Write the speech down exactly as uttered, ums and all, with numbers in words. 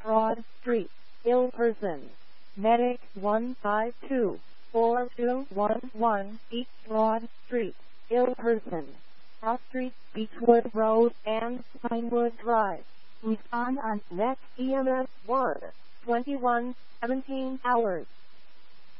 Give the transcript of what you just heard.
Broad Street, Ilperson. Medic one five two, four two one one, East Broad Street, Ilperson. Cross Street, Beechwood Road, and Pinewood Drive. Respond on next E M S one, twenty-one, seventeen hours.